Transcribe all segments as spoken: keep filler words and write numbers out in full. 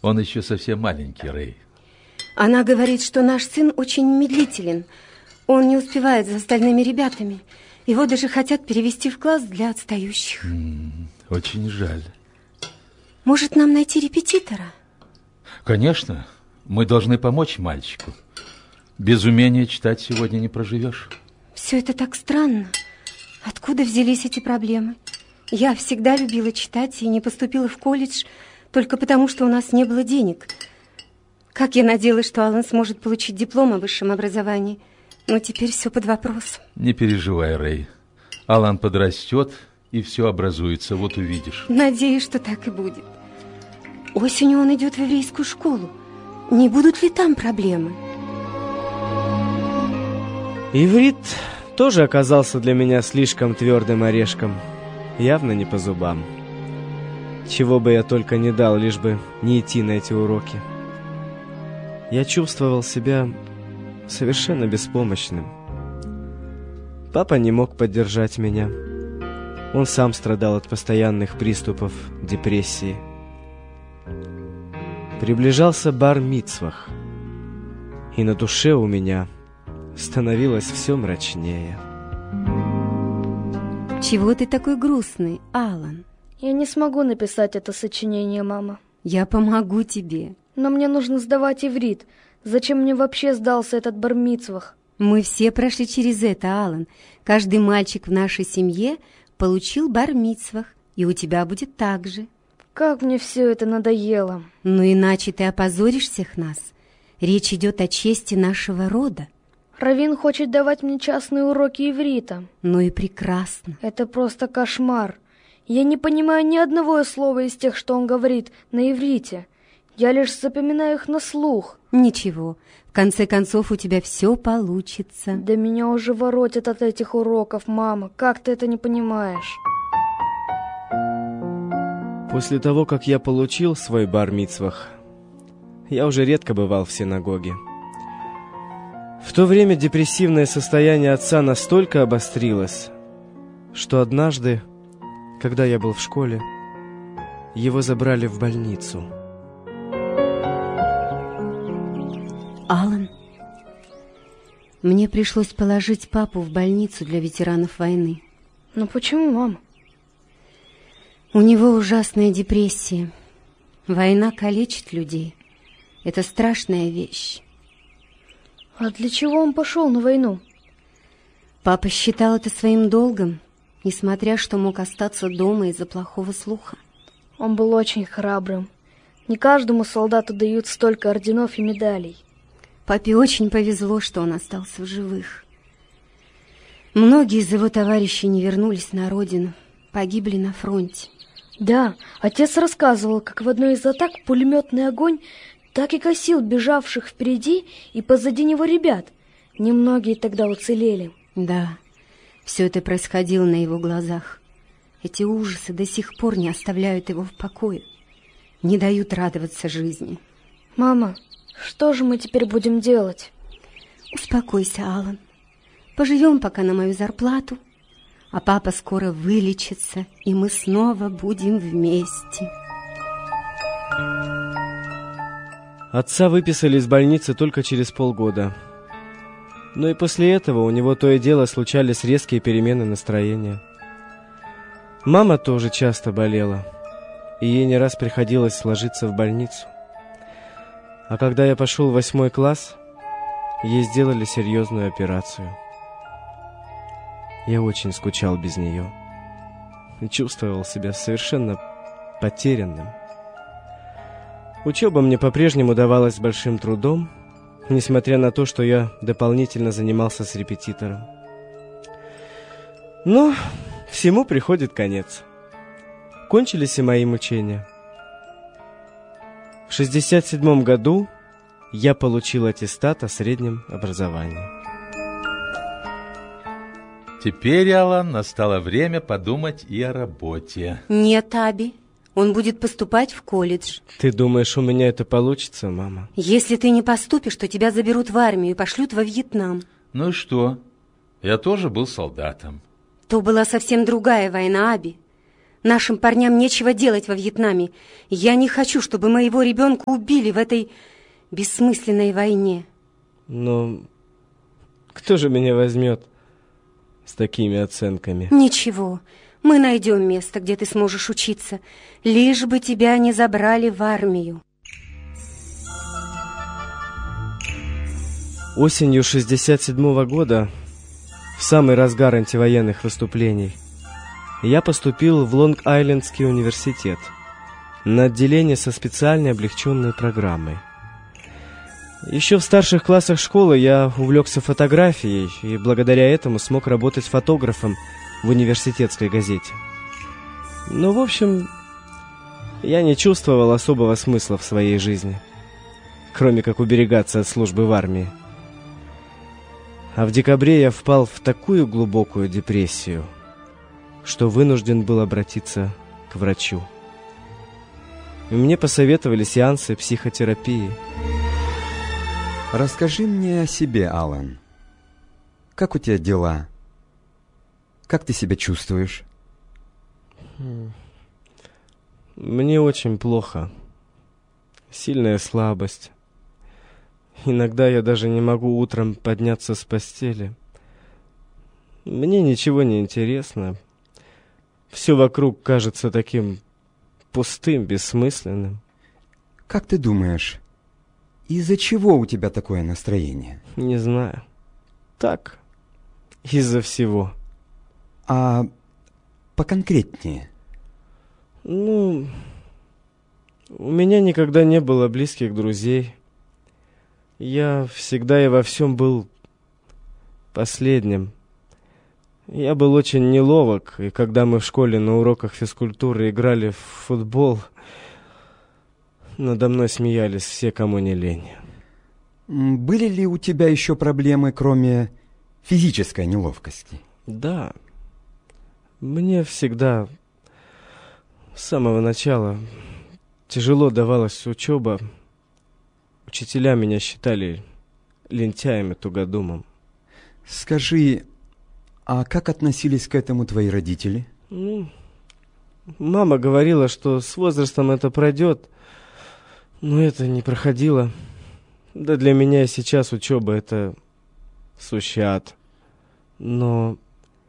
Он еще совсем маленький, Рэй. Она говорит, что наш сын очень медлителен. Он не успевает за остальными ребятами. Его даже хотят перевести в класс для отстающих. М-м, очень жаль. Может, нам найти репетитора? Конечно. Мы должны помочь мальчику. Без умения читать сегодня не проживешь. Все это так странно. Откуда взялись эти проблемы? Я всегда любила читать и не поступила в колледж только потому, что у нас не было денег. Как я надеялась, что Алан сможет получить диплом о высшем образовании. Но теперь все под вопросом. Не переживай, Рэй. Алан подрастет, и все образуется, вот увидишь. Надеюсь, что так и будет. Осенью он идет в еврейскую школу. Не будут ли там проблемы? Иврит тоже оказался для меня слишком твердым орешком. Явно не по зубам. Чего бы я только не дал, лишь бы не идти на эти уроки. Я чувствовал себя совершенно беспомощным. Папа не мог поддержать меня. Он сам страдал от постоянных приступов депрессии. Приближался бар-мицвах, и на душе у меня становилось все мрачнее. Чего ты такой грустный, Алан? Я не смогу написать это сочинение, мама. Я помогу тебе. Но мне нужно сдавать иврит. Зачем мне вообще сдался этот бар-мицвах? Мы все прошли через это, Алан. Каждый мальчик в нашей семье получил бар-мицвах, и у тебя будет так же. Как мне все это надоело. Ну иначе ты опозоришь всех нас. Речь идет о чести нашего рода. Раввин хочет давать мне частные уроки иврита. Ну и прекрасно. Это просто кошмар. Я не понимаю ни одного слова из тех, что он говорит на иврите. Я лишь запоминаю их на слух. Ничего, в конце концов у тебя все получится. Да меня уже воротит от этих уроков, мама. Как ты это не понимаешь? После того, как я получил свой бар-мицвах, я уже редко бывал в синагоге. В то время депрессивное состояние отца настолько обострилось, что однажды, когда я был в школе, его забрали в больницу. Алан, мне пришлось положить папу в больницу для ветеранов войны. Но почему, мама? У него ужасная депрессия. Война калечит людей. Это страшная вещь. А для чего он пошел на войну? Папа считал это своим долгом, несмотря что мог остаться дома из-за плохого слуха. Он был очень храбрым. Не каждому солдату дают столько орденов и медалей. Папе очень повезло, что он остался в живых. Многие из его товарищей не вернулись на родину, погибли на фронте. Да, отец рассказывал, как в одной из атак пулеметный огонь так и косил бежавших впереди и позади него ребят. Немногие тогда уцелели. Да, все это происходило на его глазах. Эти ужасы до сих пор не оставляют его в покое, не дают радоваться жизни. Мама, что же мы теперь будем делать? Успокойся, Алан. Поживем пока на мою зарплату, а папа скоро вылечится, и мы снова будем вместе. Отца выписали из больницы только через полгода. Но и после этого у него то и дело случались резкие перемены настроения. Мама тоже часто болела, и ей не раз приходилось ложиться в больницу. А когда я пошел в восьмой класс, ей сделали серьезную операцию. Я очень скучал без нее и чувствовал себя совершенно потерянным. Учеба мне по-прежнему давалась с большим трудом, несмотря на то, что я дополнительно занимался с репетитором. Но всему приходит конец. Кончились и мои мучения. В шестьдесят седьмом году я получил аттестат о среднем образовании. Теперь, Алан, настало время подумать и о работе. Нет, Аби, он будет поступать в колледж. Ты думаешь, у меня это получится, мама? Если ты не поступишь, то тебя заберут в армию и пошлют во Вьетнам. Ну и что? Я тоже был солдатом. То была совсем другая война, Аби. Нашим парням нечего делать во Вьетнаме. Я не хочу, чтобы моего ребенка убили в этой бессмысленной войне. Но кто же меня возьмет с такими оценками? Ничего, мы найдем место, где ты сможешь учиться, лишь бы тебя не забрали в армию. Осенью шестьдесят седьмого года, в самый разгар антивоенных выступлений, я поступил в Лонг-Айлендский университет на отделение со специальной облегченной программой. Еще в старших классах школы я увлекся фотографией и благодаря этому смог работать фотографом в университетской газете. Но, в общем, я не чувствовал особого смысла в своей жизни, кроме как уберегаться от службы в армии. А в декабре я впал в такую глубокую депрессию, что вынужден был обратиться к врачу. И мне посоветовали сеансы психотерапии. Расскажи мне о себе, Алан. Как у тебя дела? Как ты себя чувствуешь? Мне очень плохо. Сильная слабость. Иногда я даже не могу утром подняться с постели. Мне ничего не интересно. Все вокруг кажется таким пустым, бессмысленным. Как ты думаешь, из-за чего у тебя такое настроение? Не знаю. Так, из-за всего. А поконкретнее? Ну, у меня никогда не было близких друзей. Я всегда и во всем был последним. Я был очень неловок, и когда мы в школе на уроках физкультуры играли в футбол, надо мной смеялись все, кому не лень. Были ли у тебя еще проблемы, кроме физической неловкости? Да. Мне всегда с самого начала тяжело давалась учеба. Учителя меня считали лентяем и тугодумом. Скажи, а как относились к этому твои родители? Ну, мама говорила, что с возрастом это пройдет, но это не проходило. Да для меня и сейчас учеба — это сущий ад. Но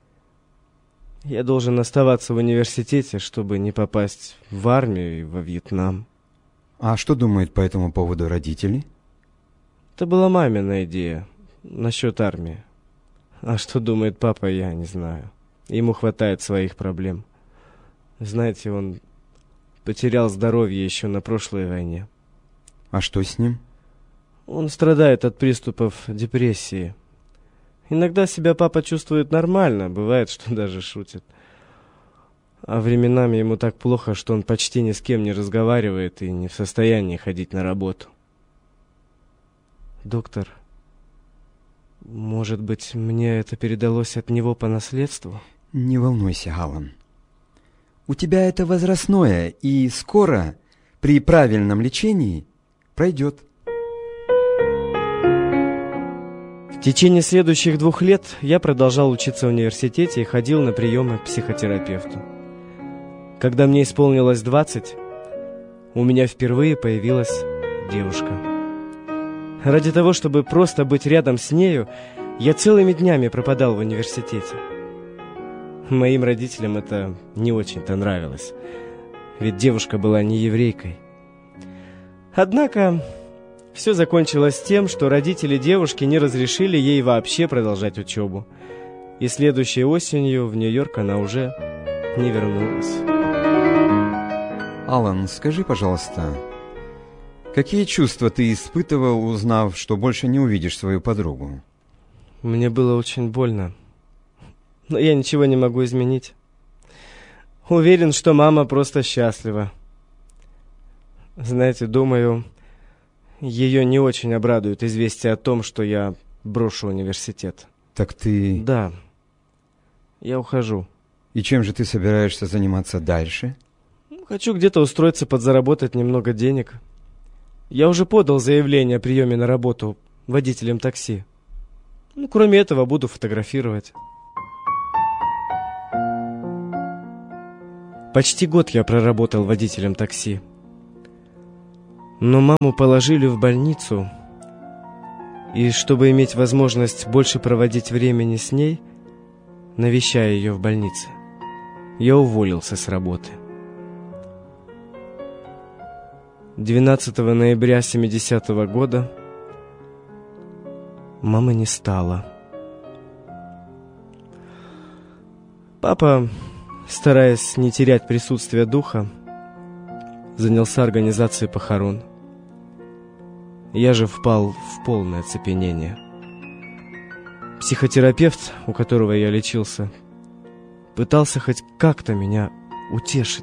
я должен оставаться в университете, чтобы не попасть в армию и во Вьетнам. А что думают по этому поводу родители? Это была мамина идея насчет армии. А что думает папа, я не знаю. Ему хватает своих проблем. Знаете, он потерял здоровье еще на прошлой войне. А что с ним? Он страдает от приступов депрессии. Иногда себя папа чувствует нормально, бывает, что даже шутит. А временами ему так плохо, что он почти ни с кем не разговаривает и не в состоянии ходить на работу. Доктор, может быть, мне это передалось от него по наследству? Не волнуйся, Алан. У тебя это возрастное, и скоро, при правильном лечении, пройдет. В течение следующих двух лет я продолжал учиться в университете и ходил на приемы к психотерапевту. Когда мне исполнилось двадцать, у меня впервые появилась девушка. Ради того, чтобы просто быть рядом с нею, я целыми днями пропадал в университете. Моим родителям это не очень-то нравилось, ведь девушка была не еврейкой. Однако все закончилось тем, что родители девушки не разрешили ей вообще продолжать учебу. И следующей осенью в Нью-Йорк она уже не вернулась. Алан, скажи, пожалуйста, какие чувства ты испытывал, узнав, что больше не увидишь свою подругу? Мне было очень больно, но я ничего не могу изменить. Уверен, что мама просто счастлива. Знаете, думаю, ее не очень обрадует известие о том, что я брошу университет. Так ты... Да, я ухожу. И чем же ты собираешься заниматься дальше? Хочу где-то устроиться, подзаработать немного денег. Я уже подал заявление о приеме на работу водителем такси. Ну, кроме этого, буду фотографировать. Почти год я проработал водителем такси. Но маму положили в больницу, и чтобы иметь возможность больше проводить времени с ней, навещая ее в больнице, я уволился с работы. двенадцатого ноября семидесятого года мамы не стало. Папа, стараясь не терять присутствие духа, занялся организацией похорон. Я же впал в полное оцепенение. Психотерапевт, у которого я лечился, пытался хоть как-то меня утешить.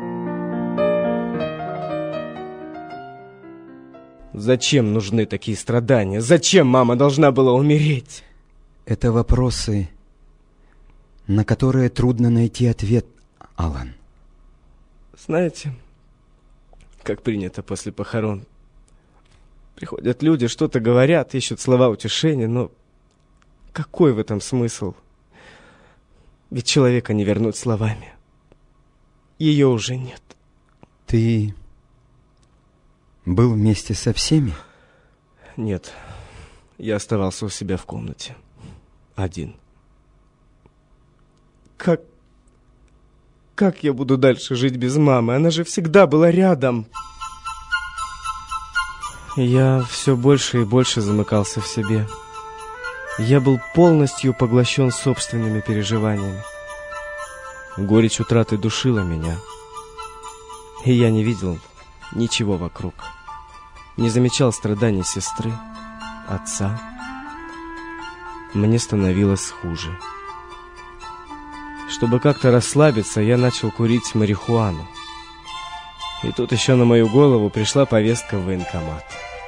Зачем нужны такие страдания? Зачем мама должна была умереть? Это вопросы, на которые трудно найти ответ, Алан. Знаете, как принято после похорон, приходят люди, что-то говорят, ищут слова утешения, но какой в этом смысл? Ведь человека не вернуть словами. Ее уже нет. Ты был вместе со всеми? Нет, я оставался у себя в комнате. Один. Как... Как я буду дальше жить без мамы? Она же всегда была рядом. Я все больше и больше замыкался в себе. Я был полностью поглощен собственными переживаниями. Горечь утраты душила меня. И я не видел ничего вокруг. Не замечал страданий сестры, отца. Мне становилось хуже. Чтобы как-то расслабиться, я начал курить марихуану. И тут еще на мою голову пришла повестка в военкомат.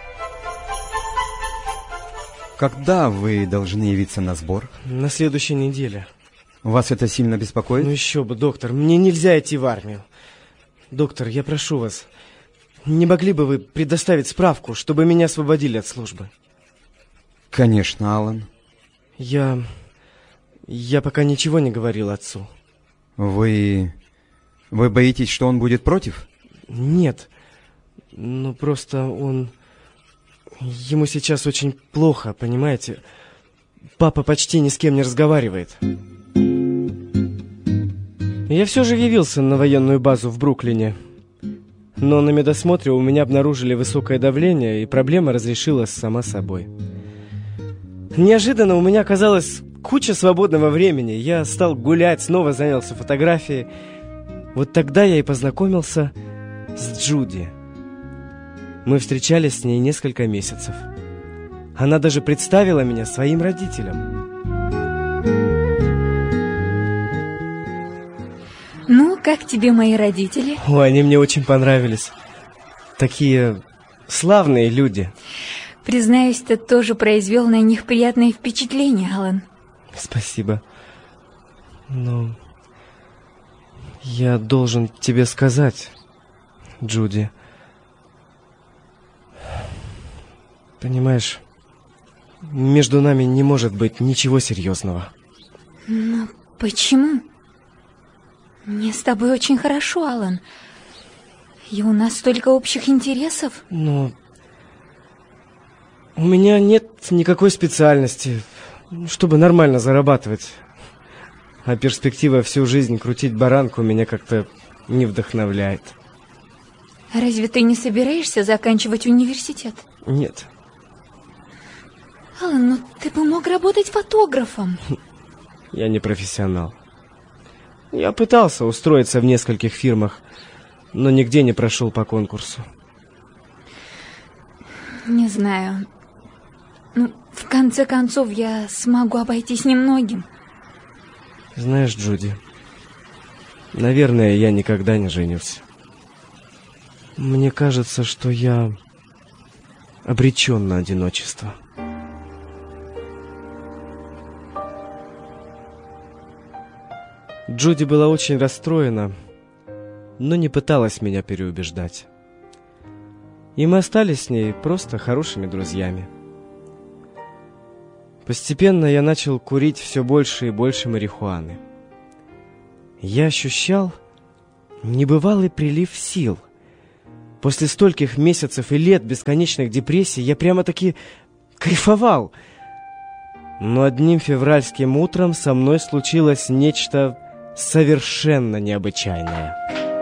Когда вы должны явиться на сбор? На следующей неделе. Вас это сильно беспокоит? Ну еще бы, доктор, мне нельзя идти в армию. Доктор, я прошу вас, не могли бы вы предоставить справку, чтобы меня освободили от службы? Конечно, Алан. Я... Я пока ничего не говорил отцу. Вы... Вы боитесь, что он будет против? Нет. Ну, просто он... Ему сейчас очень плохо, понимаете? Папа почти ни с кем не разговаривает. Я все же явился на военную базу в Бруклине. Но на медосмотре у меня обнаружили высокое давление, и проблема разрешилась сама собой. Неожиданно у меня оказалась куча свободного времени. Я стал гулять, снова занялся фотографией. Вот тогда я и познакомился с Джуди. Мы встречались с ней несколько месяцев. Она даже представила меня своим родителям. Ну, как тебе мои родители? Ой, они мне очень понравились. Такие славные люди. Признаюсь, ты тоже произвел на них приятное впечатление, Алан. Спасибо. Но я должен тебе сказать, Джуди. Понимаешь, между нами не может быть ничего серьезного. Но почему? Мне с тобой очень хорошо, Алан. И у нас столько общих интересов. Но у меня нет никакой специальности, чтобы нормально зарабатывать. А перспектива всю жизнь крутить баранку меня как-то не вдохновляет. Разве ты не собираешься заканчивать университет? Нет. Алан, ну ты бы мог работать фотографом. Я не профессионал. Я пытался устроиться в нескольких фирмах, но нигде не прошел по конкурсу. Не знаю. Ну, в конце концов, я смогу обойтись немногим. Знаешь, Джуди, наверное, я никогда не женюсь. Мне кажется, что я обречен на одиночество. Джуди была очень расстроена, но не пыталась меня переубеждать. И мы остались с ней просто хорошими друзьями. Постепенно я начал курить все больше и больше марихуаны. Я ощущал небывалый прилив сил. После стольких месяцев и лет бесконечных депрессий я прямо-таки кайфовал. Но одним февральским утром со мной случилось нечто совершенно необычайное.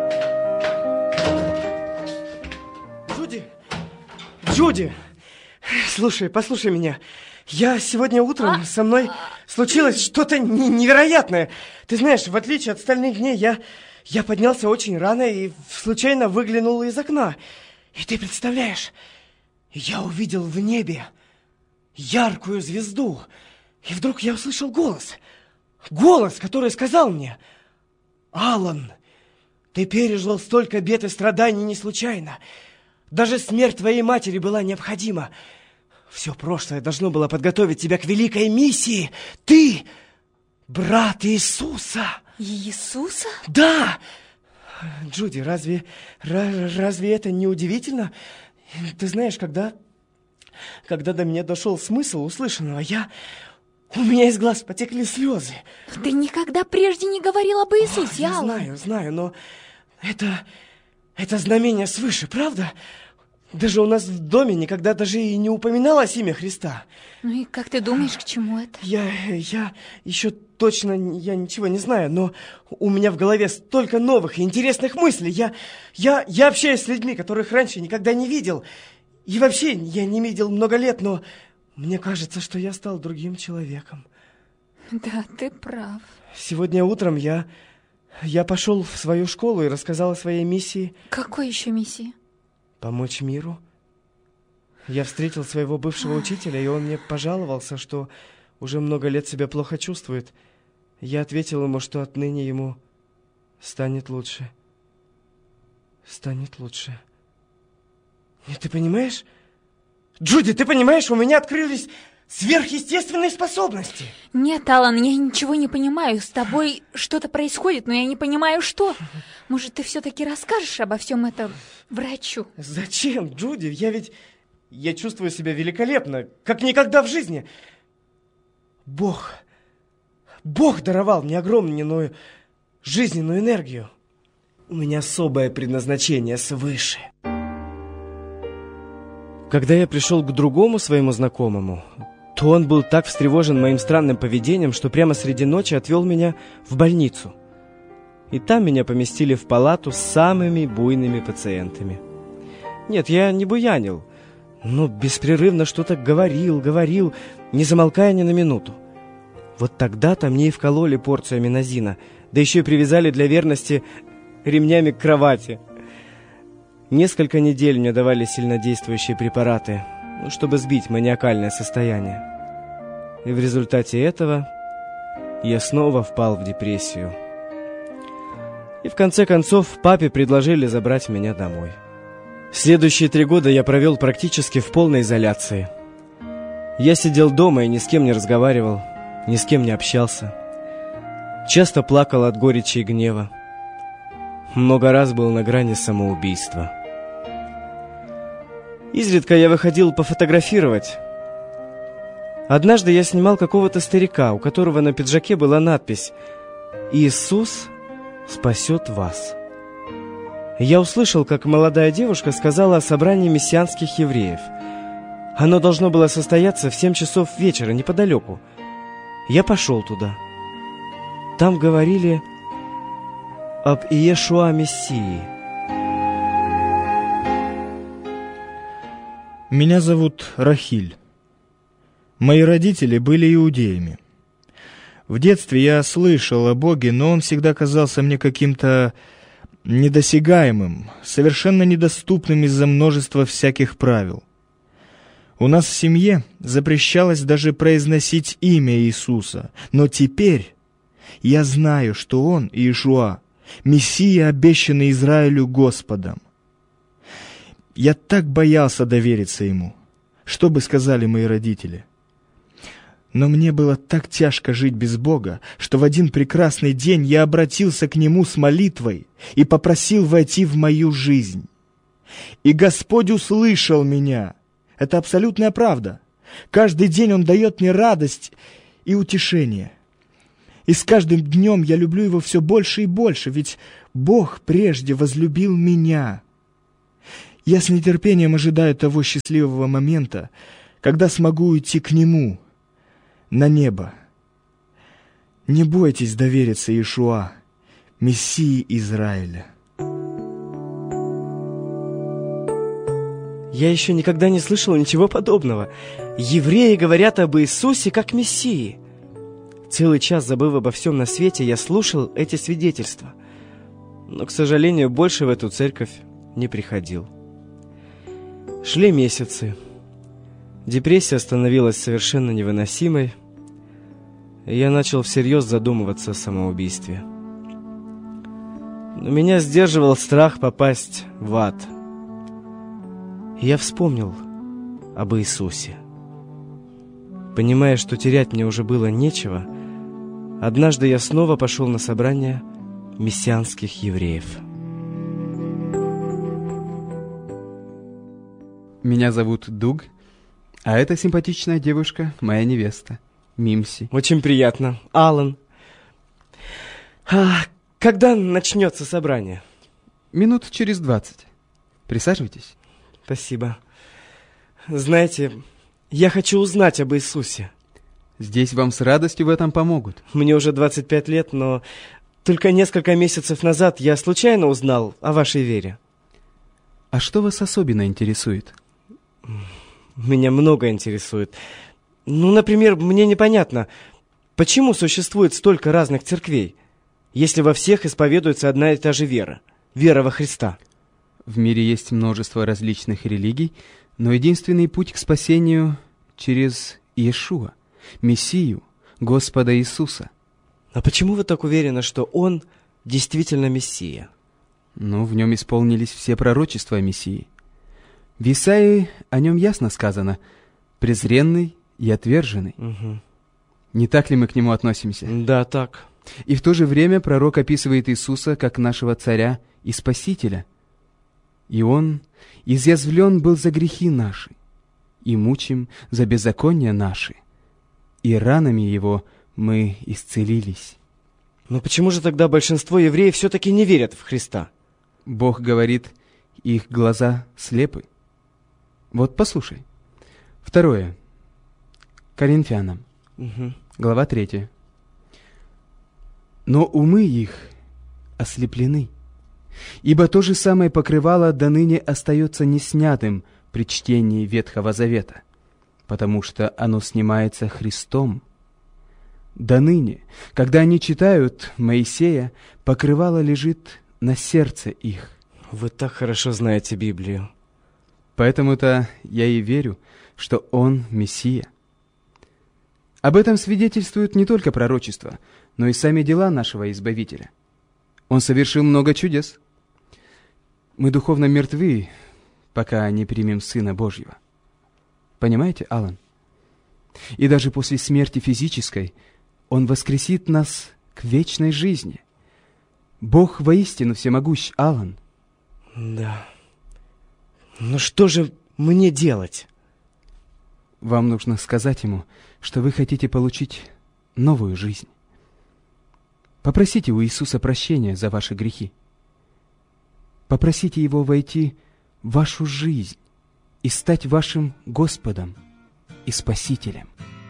Джуди! Джуди! Слушай, послушай меня. Я сегодня утром, со мной случилось что-то невероятное. Ты знаешь, в отличие от остальных дней, я, я поднялся очень рано и случайно выглянул из окна. И ты представляешь, я увидел в небе яркую звезду. И вдруг я услышал голос. Голос, который сказал мне: «Алан, ты пережил столько бед и страданий не случайно. Даже смерть твоей матери была необходима. Все прошлое должно было подготовить тебя к великой миссии. Ты брат Иисуса». Иисуса? Да! Джуди, разве, разве это не удивительно? Ты знаешь, когда, когда до меня дошел смысл услышанного, я... У меня из глаз потекли слезы. Ты никогда прежде не говорил об Иисусе, Алан. Знаю, знаю, но это, это знамение свыше, правда? Даже у нас в доме никогда даже и не упоминалось имя Христа. Ну и как ты думаешь, к чему это? Я, я еще точно я ничего не знаю, но у меня в голове столько новых и интересных мыслей. Я, я, я общаюсь с людьми, которых раньше никогда не видел. И вообще я не видел много лет, но мне кажется, что я стал другим человеком. Да, ты прав. Сегодня утром я, я пошел в свою школу и рассказал о своей миссии. Какой еще миссии? Помочь миру. Я встретил своего бывшего учителя, и он мне пожаловался, что уже много лет себя плохо чувствует. Я ответил ему, что отныне ему станет лучше. Станет лучше. Нет, ты понимаешь? Джуди, ты понимаешь, у меня открылись сверхъестественные способности. Нет, Алан, я ничего не понимаю. С тобой что-то происходит, но я не понимаю, что. Может, ты все-таки расскажешь обо всем этом врачу? Зачем, Джуди? Я ведь... Я чувствую себя великолепно, как никогда в жизни. Бог... Бог даровал мне огромную жизненную энергию. У меня особое предназначение свыше. Когда я пришел к другому своему знакомому, то он был так встревожен моим странным поведением, что прямо среди ночи отвел меня в больницу. И там меня поместили в палату с самыми буйными пациентами. Нет, я не буянил, но беспрерывно что-то говорил, говорил, не замолкая ни на минуту. Вот тогда-то мне и вкололи порцию аминозина, да еще и привязали для верности ремнями к кровати. Несколько недель мне давали сильнодействующие препараты, ну, чтобы сбить маниакальное состояние. И в результате этого я снова впал в депрессию. И в конце концов папе предложили забрать меня домой. Следующие три года я провел практически в полной изоляции. Я сидел дома и ни с кем не разговаривал, ни с кем не общался. Часто плакал от горечи и гнева. Много раз был на грани самоубийства. Изредка я выходил пофотографировать. Однажды я снимал какого-то старика, у которого на пиджаке была надпись «Иисус спасет вас». Я услышал, как молодая девушка сказала о собрании мессианских евреев. Оно должно было состояться в семь часов вечера неподалеку. Я пошел туда. Там говорили об Иешуа Мессии. Меня зовут Рахиль. Мои родители были иудеями. В детстве я слышал о Боге, но он всегда казался мне каким-то недосягаемым, совершенно недоступным из-за множества всяких правил. У нас в семье запрещалось даже произносить имя Иисуса, но теперь я знаю, что Он, Иешуа, Мессия, обещанный Израилю Господом. Я так боялся довериться Ему. Что бы сказали мои родители? Но мне было так тяжко жить без Бога, что в один прекрасный день я обратился к Нему с молитвой и попросил войти в мою жизнь. И Господь услышал меня. Это абсолютная правда. Каждый день Он дает мне радость и утешение. И с каждым днем я люблю его все больше и больше, ведь Бог прежде возлюбил меня. Я с нетерпением ожидаю того счастливого момента, когда смогу уйти к Нему, на небо. Не бойтесь довериться Иешуа, Мессии Израиля. Я еще никогда не слышал ничего подобного. Евреи говорят об Иисусе как Мессии. Целый час, забыв обо всем на свете, я слушал эти свидетельства. Но, к сожалению, больше в эту церковь не приходил. Шли месяцы. Депрессия становилась совершенно невыносимой, и я начал всерьез задумываться о самоубийстве. Но меня сдерживал страх попасть в ад. И я вспомнил об Иисусе. Понимая, что терять мне уже было нечего, однажды я снова пошел на собрание мессианских евреев. Меня зовут Дуг, а эта симпатичная девушка — моя невеста, Мимси. Очень приятно. Алан. А когда начнется собрание? Минут через двадцать. Присаживайтесь. Спасибо. Знаете, я хочу узнать об Иисусе. Здесь вам с радостью в этом помогут. Мне уже двадцать пять лет, но только несколько месяцев назад я случайно узнал о вашей вере. А что вас особенно интересует? Меня многое интересует. Ну, например, мне непонятно, почему существует столько разных церквей, если во всех исповедуется одна и та же вера, вера во Христа. В мире есть множество различных религий, но единственный путь к спасению через Иешуа, Мессию, Господа Иисуса. А почему вы так уверены, что Он действительно Мессия? Ну, в нем исполнились все пророчества о Мессии. В Исаии о нем ясно сказано: презренный и отверженный. Угу. Не так ли мы к нему относимся? Да, так. И в то же время пророк описывает Иисуса как нашего царя и спасителя. И он изъязвлен был за грехи наши, и мучим за беззакония наши, и ранами его мы исцелились. Но почему же тогда большинство евреев все-таки не верят в Христа? Бог говорит, их глаза слепы. Вот послушай. Второе. Коринфянам. Угу. Глава третья. Но умы их ослеплены, ибо то же самое покрывало до ныне остается неснятым при чтении Ветхого Завета, потому что оно снимается Христом. До ныне, когда они читают Моисея, покрывало лежит на сердце их. Вы так хорошо знаете Библию. Поэтому-то я и верю, что Он Мессия. Об этом свидетельствуют не только пророчества, но и сами дела нашего Избавителя. Он совершил много чудес. Мы духовно мертвы, пока не примем Сына Божьего. Понимаете, Алан? И даже после смерти физической Он воскресит нас к вечной жизни. Бог воистину всемогущ, Алан. Да. Ну что же мне делать? Вам нужно сказать Ему, что вы хотите получить новую жизнь. Попросите у Иисуса прощения за ваши грехи. Попросите Его войти в вашу жизнь и стать вашим Господом и Спасителем.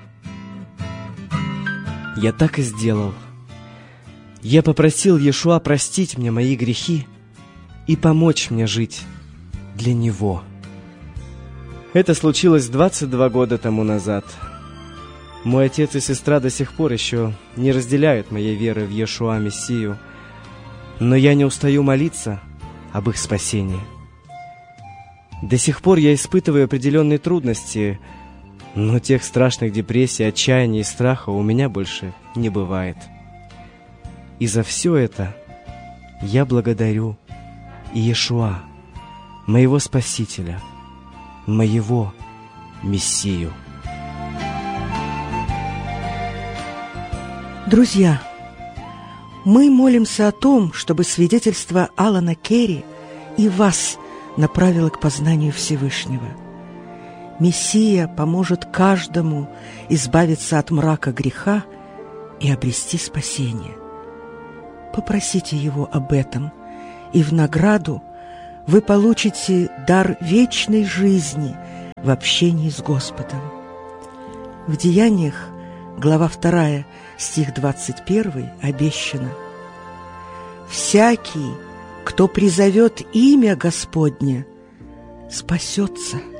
Я так и сделал. Я попросил Иешуа простить мне мои грехи и помочь мне жить для Него. Это случилось двадцать два года тому назад. Мой отец и сестра до сих пор еще не разделяют моей веры в Иешуа Мессию, но я не устаю молиться об их спасении. До сих пор я испытываю определенные трудности, но тех страшных депрессий, отчаяния и страха у меня больше не бывает. И за все это я благодарю Иешуа, моего Спасителя, моего Мессию. Друзья, мы молимся о том, чтобы свидетельство Алана Керри и вас направило к познанию Всевышнего. Мессия поможет каждому избавиться от мрака греха и обрести спасение. Попросите Его об этом, и в награду вы получите дар вечной жизни в общении с Господом. В Деяниях, глава вторая, стих двадцать первый, обещано: «Всякий, кто призовет имя Господне, спасется».